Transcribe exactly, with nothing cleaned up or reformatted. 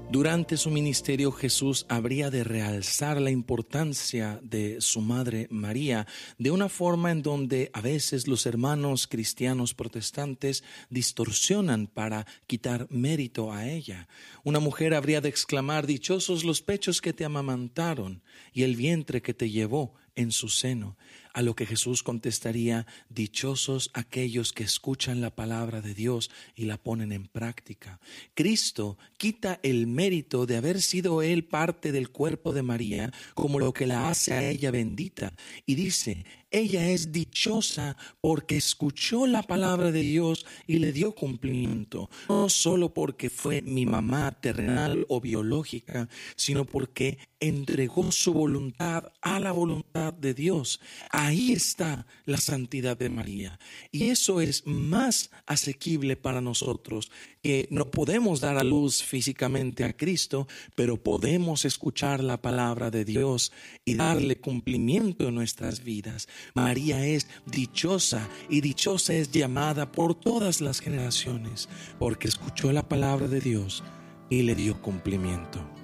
Durante su ministerio, Jesús habría de realzar la importancia de su madre María de una forma en donde a veces los hermanos cristianos protestantes distorsionan para quitar mérito a ella. Una mujer habría de exclamar: dichosos los pechos que te amamantaron y el vientre que te llevó en su seno. A lo que Jesús contestaría: dichosos aquellos que escuchan la palabra de Dios y la ponen en práctica. Cristo quita el mérito de haber sido él parte del cuerpo de María como lo que la hace a ella bendita, y dice: ella es dichosa porque escuchó la palabra de Dios y le dio cumplimiento, no solo porque fue mi mamá terrenal o biológica, sino porque entregó su voluntad a la voluntad de Dios. Ahí está la santidad de María. Y eso es más asequible para nosotros, que no podemos dar a luz físicamente a Cristo, pero podemos escuchar la palabra de Dios y darle cumplimiento en nuestras vidas. María es dichosa, y dichosa es llamada por todas las generaciones, porque escuchó la palabra de Dios y le dio cumplimiento.